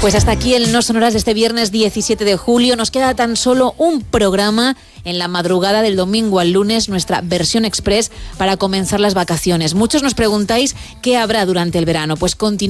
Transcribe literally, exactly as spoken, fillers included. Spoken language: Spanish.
Pues hasta aquí el No Sonoras de este viernes diecisiete de julio. Nos queda tan solo un programa en la madrugada del domingo al lunes, nuestra versión express para comenzar las vacaciones. Muchos nos preguntáis qué habrá durante el verano. Pues continúa.